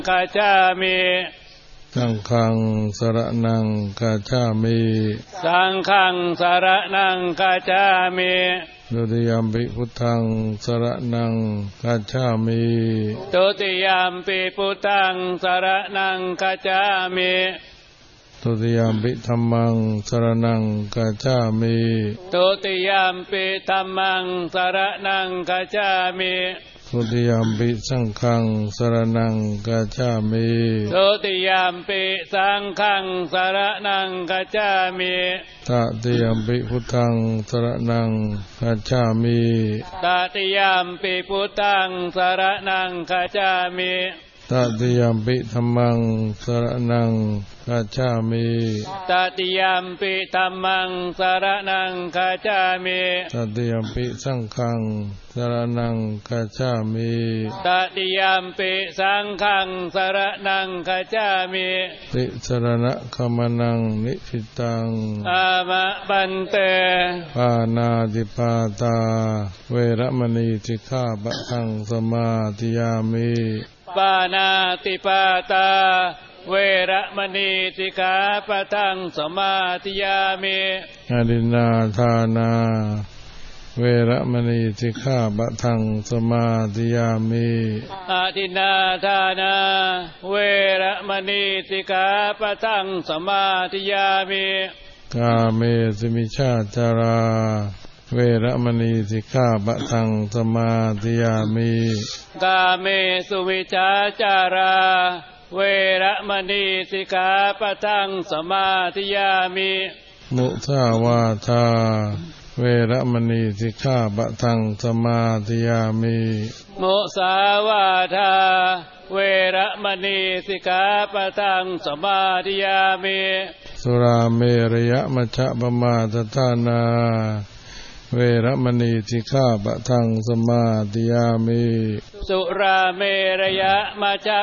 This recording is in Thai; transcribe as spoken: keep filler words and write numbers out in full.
กัจฉามิสังฆังสรณังกัจฉามิสังฆังสรณังกัจฉามิทุติยัมปิพุทธังสรณังกัจฉามิทุติยัมปิพุทธังสรณังกัจฉามิทุติยัมปิธัมมังสรณังกัจฉามิทุติยัมปิธัมมังสรณังกัจฉามิทุติยัมปิสังฆังสรณังกัจฉามิทุติยัมปิสังฆังสรณังกัจฉามิตติยัมปิพุทธังสรณังกัจฉามิตติยัมปิพุทธังสรณังกัจฉามิตติยัมปิธัมมังสรณังกัจฉามิตติยัมปิธัมมังสรณังกัจฉามิตติยัมปิสังฆังสรณังกัจฉามิตติยัมปิสังฆังสรณังกัจฉามิติสรณะคัมนังนิสิตังอามะปันเตปานาติปาตาเวรมณีสิกขาปะทังสมาธิยามิปานาติปาตาเวรมณีสิกขาปะทังสมาธิยามิอดินนาทานาเวรมณีสิกขาปะทังสมาธิยามิอาทินนาทานาเวรมณีสิกขาปะทังสมาธิยามิกาเมสุมิชฌาจาราเวรมณีสิกขาปะทังสมาธิยามิกาเมสุวิชาจาราเวรมณีสิกขาปะทังสมาธิยามิมุสาวาทาเวรมณีสิกขาปะทังสมาธิยามิมุสาวาทาเวรมณีสิกขาปะทังสมาธิยามิสุราเมรยมัชฌะปมาทฐานาเวรมณีสิกขาปะทังสมาธิยามิสุราเมรยมัชฌะ